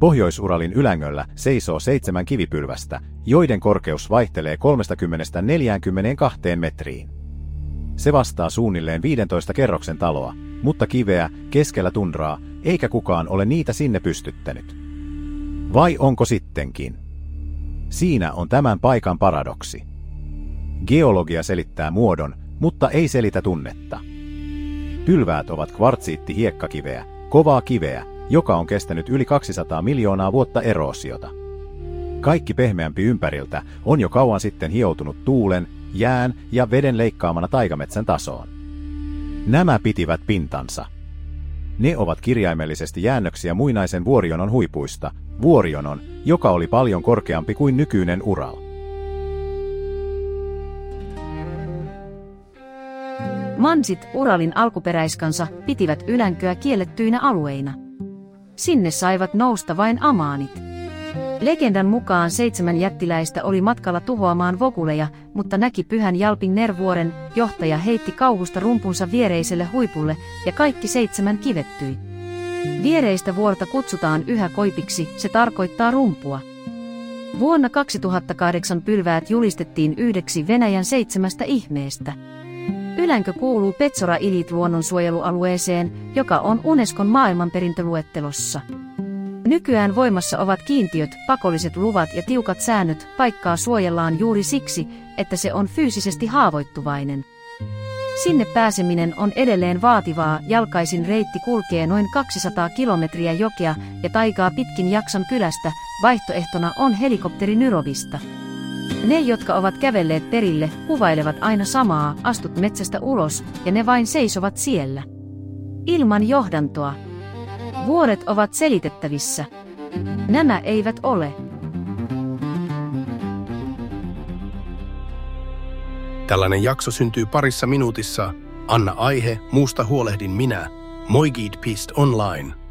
Pohjois-Uralin ylängöllä seisoo 7 kivipylvästä, joiden korkeus vaihtelee 30–42 metriin. Se vastaa suunnilleen 15 kerroksen taloa, mutta kiveä keskellä tundraa, eikä kukaan ole niitä sinne pystyttänyt. Vai onko sittenkin? Siinä on tämän paikan paradoksi. Geologia selittää muodon, mutta ei selitä tunnetta. Pylväät ovat kvartsiitti-hiekkakiveä, kovaa kiveä, joka on kestänyt yli 200 miljoonaa vuotta eroosiota. Kaikki pehmeämpi ympäriltä on jo kauan sitten hioutunut tuulen, jään ja veden leikkaamana taikametsän tasoon. Nämä pitivät pintansa. Ne ovat kirjaimellisesti jäännöksiä muinaisen vuorionon huipuista, vuorionon, joka oli paljon korkeampi kuin nykyinen Ural. Mansit, Uralin alkuperäiskansa, pitivät ylänköä kiellettyinä alueina. Sinne saivat nousta vain amaanit. Legendan mukaan 7 jättiläistä oli matkalla tuhoamaan vokuleja, mutta näki Pyhän Jalping-Ner-vuoren, johtaja heitti kauhusta rumpunsa viereiselle huipulle ja kaikki 7 kivettyi. Viereistä vuorta kutsutaan yhä koipiksi, se tarkoittaa rumpua. Vuonna 2008 pylväät julistettiin yhdeksi Venäjän 7 ihmeestä. Ylänkö kuuluu Petsora Ilit luonnonsuojelualueeseen, joka on Unescon maailmanperintöluettelossa. Nykyään voimassa ovat kiintiöt, pakolliset luvat ja tiukat säännöt, paikkaa suojellaan juuri siksi, että se on fyysisesti haavoittuvainen. Sinne pääseminen on edelleen vaativaa, jalkaisin reitti kulkee noin 200 kilometriä jokea ja taikaa pitkin Jaksan kylästä, vaihtoehtona on helikopteri Nyrovista. Ne, jotka ovat kävelleet perille, kuvailevat aina samaa, astut metsästä ulos, ja ne vain seisovat siellä. Ilman johdantoa. Vuoret ovat selitettävissä. Nämä eivät ole. Tällainen jakso syntyy parissa minuutissa. Anna aihe, muusta huolehdin minä. Moigid.online